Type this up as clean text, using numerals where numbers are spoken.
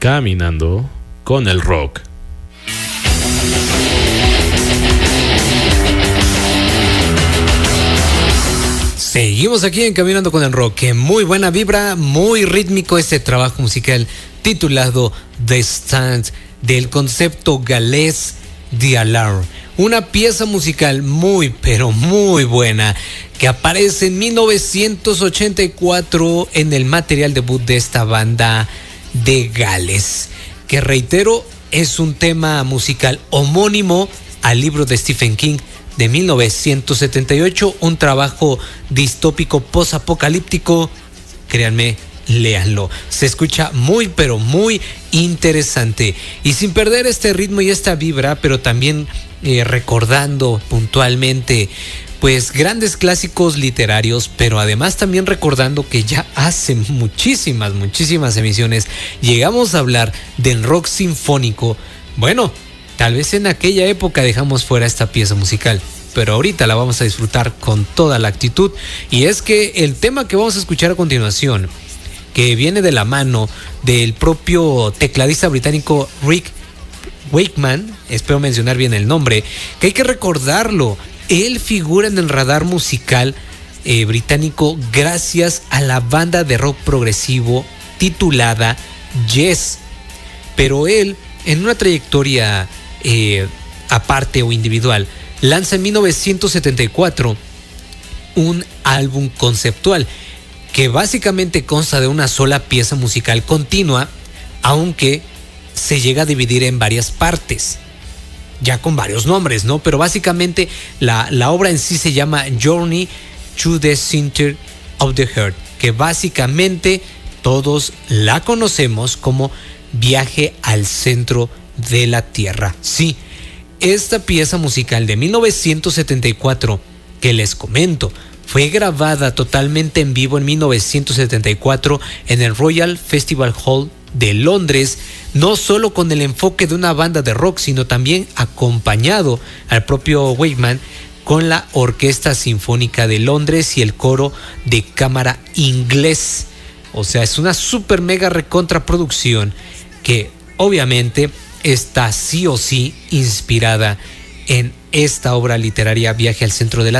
Caminando con el Rock. Seguimos aquí en Caminando con el Rock. Que muy buena vibra, muy rítmico este trabajo musical titulado The Stand del concepto galés The Alarm. Una pieza musical muy pero muy buena que aparece en 1984 en el material debut de esta banda de Gales, que reitero es un tema musical homónimo al libro de Stephen King de 1978, un trabajo distópico posapocalíptico. Créanme, léanlo, se escucha muy pero muy interesante y sin perder este ritmo y esta vibra, pero también recordando puntualmente pues grandes clásicos literarios, pero además también recordando que ya hace muchísimas emisiones llegamos a hablar del rock sinfónico. Bueno, tal vez en aquella época dejamos fuera esta pieza musical, pero ahorita la vamos a disfrutar con toda la actitud. Y es que el tema que vamos a escuchar a continuación, que viene de la mano del propio tecladista británico Rick Wakeman, espero mencionar bien el nombre, que hay que recordarlo, él figura en el radar musical británico gracias a la banda de rock progresivo titulada Yes, pero él en una trayectoria aparte o individual lanza en 1974 un álbum conceptual que básicamente consta de una sola pieza musical continua, aunque se llega a dividir en varias partes, ya con varios nombres, ¿no? Pero básicamente la obra en sí se llama Journey to the Center of the Earth, que básicamente todos la conocemos como Viaje al Centro de la Tierra. Sí, esta pieza musical de 1974 que les comento fue grabada totalmente en vivo en 1974 en el Royal Festival Hall de Londres, no solo con el enfoque de una banda de rock, sino también acompañado al propio Wakeman con la Orquesta Sinfónica de Londres y el coro de cámara inglés. O sea, es una super mega recontraproducción que obviamente está sí o sí inspirada en esta obra literaria Viaje al Centro de la